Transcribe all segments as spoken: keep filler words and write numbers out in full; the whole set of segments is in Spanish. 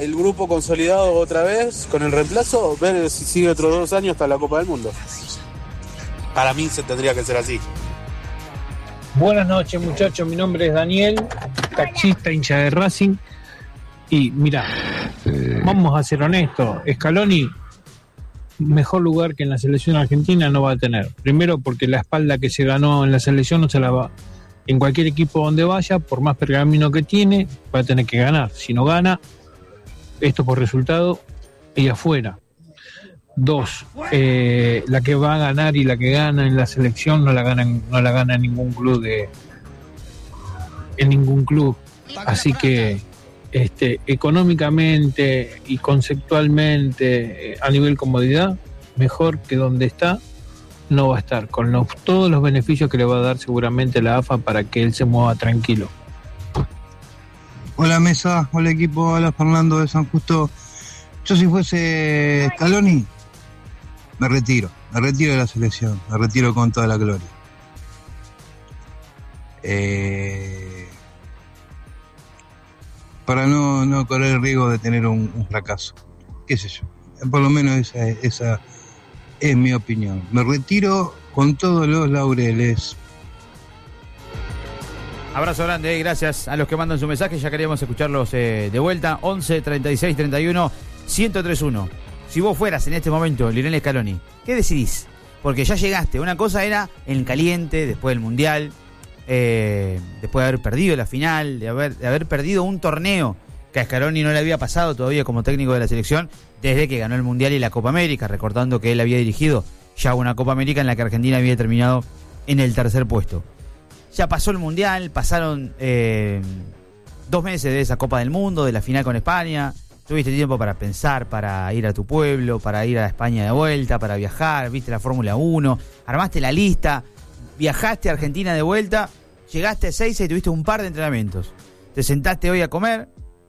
el grupo consolidado otra vez con el reemplazo, ver si sigue otros dos años hasta la Copa del Mundo. Para mí se tendría que ser así. Buenas noches, muchachos, mi nombre es Daniel, taxista, hincha de Racing. Y mira, vamos a ser honestos, Scaloni mejor lugar que en la selección argentina no va a tener. Primero porque la espalda que se ganó en la selección no se la va. En cualquier equipo donde vaya, por más pergamino que tiene, va a tener que ganar. Si no gana, esto por resultado y afuera. Dos, eh, la que va a ganar y la que gana en la selección no la gana, no la gana en ningún club de, en ningún club. Así que este, económicamente y conceptualmente, a nivel comodidad, mejor que donde está no va a estar, con los, todos los beneficios que le va a dar seguramente la A F A para que él se mueva tranquilo. Hola mesa, hola equipo, hola Fernando de San Justo. Yo si fuese Scaloni, me retiro, me retiro de la selección, me retiro con toda la gloria. Eh, para no, no correr el riesgo de tener un, un fracaso, qué sé yo, por lo menos esa, esa es mi opinión. Me retiro con todos los laureles. Abrazo grande, eh, gracias a los que mandan su mensaje. Ya queríamos escucharlos eh, de vuelta. once, treinta y seis, treinta y uno, ciento tres uno. Si vos fueras en este momento Lionel Scaloni, ¿qué decidís? Porque ya llegaste. Una cosa era en caliente, después del Mundial, eh, después de haber perdido la final, de haber, de haber perdido un torneo que a Scaloni no le había pasado todavía como técnico de la selección desde que ganó el Mundial y la Copa América, recordando que él había dirigido ya una Copa América en la que Argentina había terminado en el tercer puesto. Ya pasó el Mundial, pasaron eh, dos meses de esa Copa del Mundo, de la final con España. Tuviste tiempo para pensar, para ir a tu pueblo, para ir a España de vuelta, para viajar, viste la Fórmula uno, armaste la lista, viajaste a Argentina de vuelta, llegaste a Ezeiza y tuviste un par de entrenamientos. Te sentaste hoy a comer.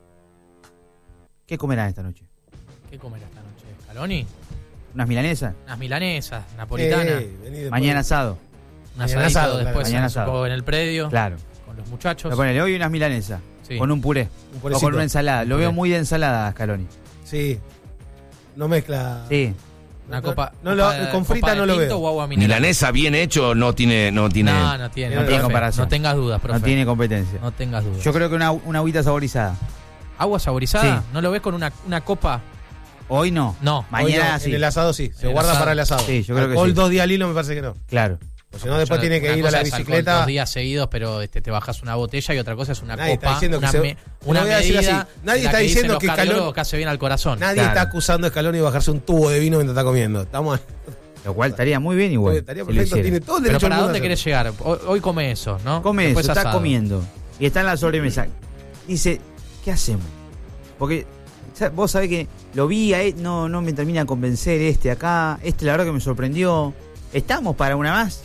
¿Qué comerán esta noche? ¿Qué comerá esta noche? ¿Scaloni? ¿Unas milanesas? Unas milanesas, napolitanas. Eh, Mañana asado. Un asadito asado, después, claro. Mañana asado. En el predio. Claro. Con los muchachos. Pero ponele hoy unas milanesas. Sí. Con un puré. Un o con una ensalada. Un Lo veo muy de ensalada, Scaloni. Sí. No mezcla. Sí. Una copa. No, no copa lo, con frita no lo veo. O agua milanesa bien hecho no tiene. No, tiene, no, no tiene. No, no tiene comparación. No tengas dudas, profe. No tiene competencia. No tengas dudas. Yo creo que una, una agüita saborizada. ¿Agua saborizada? Sí. ¿No lo ves con una, una copa? Hoy no. No. Mañana no, sí. En el asado sí. Se guarda asado. para el asado. Sí, yo creo que Alcohol sí. dos días al hilo me parece que no. Claro. O si no, después tiene que ir a la bicicleta. Dos días seguidos, pero este, te bajas una botella y otra cosa es una nadie copa. Está diciendo una que se, me, una voy a decir medida. Así. Nadie está diciendo que Scaloni que hace bien al corazón. Nadie claro. está acusando a Scaloni de bajarse un tubo de vino mientras está comiendo. Estamos. Lo cual estaría muy bien igual. Estaría perfecto. Tiene todo el pero derecho. ¿para dónde querés llegar? Hoy, hoy come eso, ¿no? Come Después eso, asado. está comiendo. Y está en la sobremesa. Dice, ¿qué hacemos? Porque vos sabés que lo vi, a él, no, no me termina de convencer este acá. Este la verdad que me sorprendió. ¿Estamos para una más?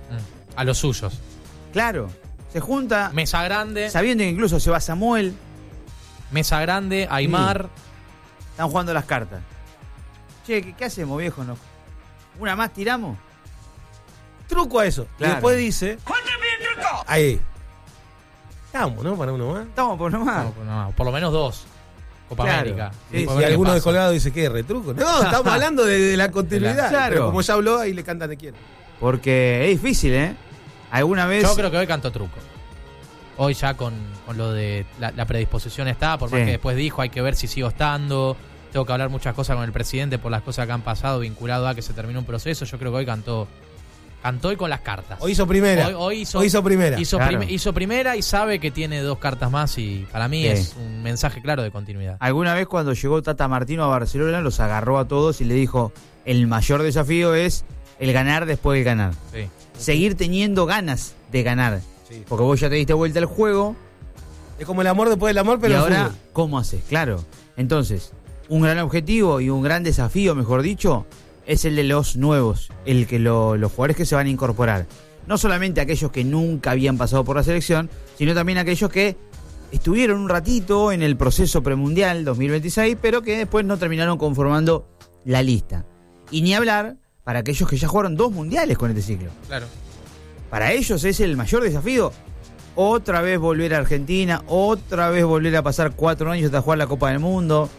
A los suyos. Claro. Se junta. Mesa grande. Sabiendo que incluso se va Samuel. Mesa grande, Aymar. Sí. Están jugando las cartas. Che, ¿qué, qué hacemos, viejo? ¿No? ¿Una más tiramos? Truco a eso. Claro. Y después dice. Ahí. Estamos, ¿no? Para uno más. Estamos por uno más. No, no, por lo menos dos. Copa claro. América. Sí, si alguno descolgado dice que retruco. No, estamos hablando de, de la continuidad. Claro. Pero como ya habló, ahí le cantan de quién. Porque es difícil, ¿eh? Alguna vez. Yo creo que hoy cantó truco. Hoy ya con, con lo de la, la predisposición está, por más sí. que después dijo, hay que ver si sigo estando. Tengo que hablar muchas cosas con el presidente por las cosas que han pasado vinculado a que se terminó un proceso. Yo creo que hoy cantó cantó hoy con las cartas. Hoy hizo primera. Hoy, hoy, hizo, hoy hizo primera. Hizo, claro. prim, hizo primera y sabe que tiene dos cartas más y para mí sí. es un mensaje claro de continuidad. Alguna vez cuando llegó Tata Martino a Barcelona los agarró a todos y le dijo, el mayor desafío es el ganar después del ganar. Sí. Seguir teniendo ganas de ganar. Sí. Porque vos ya te diste vuelta al juego. Es como el amor después del amor, pero y ahora, fútbol. ¿cómo haces? Claro. Entonces, un gran objetivo y un gran desafío, mejor dicho, es el de los nuevos, el que lo, los jugadores que se van a incorporar. No solamente aquellos que nunca habían pasado por la selección, sino también aquellos que estuvieron un ratito en el proceso premundial dos mil veintiséis, pero que después no terminaron conformando la lista. Y ni hablar para aquellos que ya jugaron dos mundiales con este ciclo. Claro. Para ellos es el mayor desafío. Otra vez volver a Argentina, otra vez volver a pasar cuatro años hasta jugar la Copa del Mundo.